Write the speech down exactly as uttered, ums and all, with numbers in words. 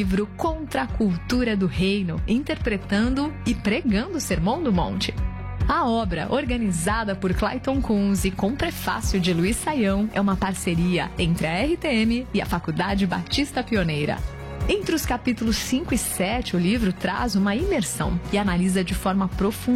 livro Contra a Cultura do Reino, interpretando e pregando o Sermão do Monte. A obra, organizada por Clayton Kunz e com prefácio de Luiz Saião, é uma parceria entre a R T M e a Faculdade Batista Pioneira. Entre os capítulos cinco e sete, o livro traz uma imersão e analisa de forma profunda